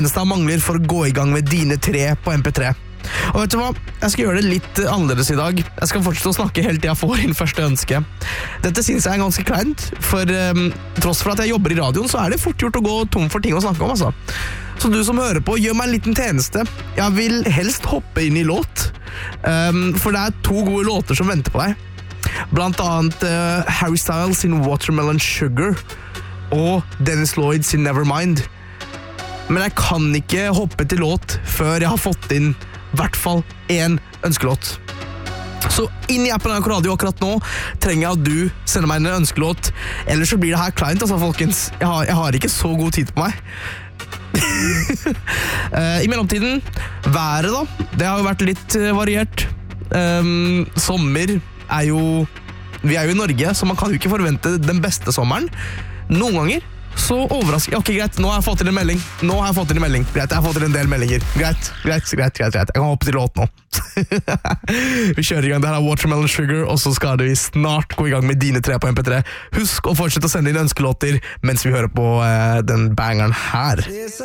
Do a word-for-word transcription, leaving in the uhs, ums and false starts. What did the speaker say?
Eneste han mangler for å gå i gang med dine tre på M P tre. Og vet du hva? Jeg skal gjøre det litt annerledes i dag. Jeg skal fortsette å snakke helt til jeg får inn første ønske. Dette synes jeg er ganske kleint, for um, tross for at jeg jobber i radioen, så er det fort gjort å gå tom for ting å snakke om, altså. Så du som hører på, gjør meg en liten tjeneste. Jeg vil helst hoppe inn i låt, um, for det er to gode låter som venter på deg. Blant annet uh, Harry Styles sin Watermelon Sugar og Dennis Lloyd sin Nevermind. Men jeg kan ikke hoppe til låt før jeg har fått inn i hvert fall én ønskelåt. Så inn i appen N R K Radio akkurat nå trenger jeg at du sender meg en ønskelåt. Ellers så blir det her kleint, altså, folkens. Jeg har, jeg har ikke så god tid på meg. uh, I mellomtiden, været da, det har jo vært litt uh, variert. Um, sommer er jo... Vi er jo i Norge, så man kan jo ikke forvente den beste sommeren. Noen ganger så overrasker jeg. Ok, greit, nå har jeg fått til en melding. Nå har jeg fått til en melding. Greit, jeg har fått til en del meldinger. Greit, greit, greit, greit, greit. Jeg kan hoppe til låt nå. Vi kjører i gang. Det her er Watermelon Sugar, og så skal vi snart gå i gang med dine tre på M P tre. Husk å fortsette å sende inn ønskelåter mens vi hører på uh, den bangeren her.